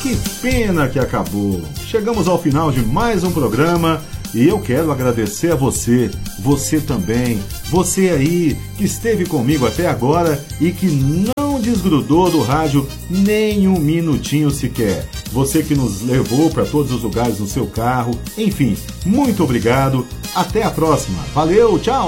Que pena que acabou. Chegamos ao final de mais um programa e eu quero agradecer a você, você também, você aí que esteve comigo até agora e que não desgrudou do rádio nem um minutinho sequer. Você que nos levou para todos os lugares no seu carro. Enfim, muito obrigado. Até a próxima. Valeu, tchau!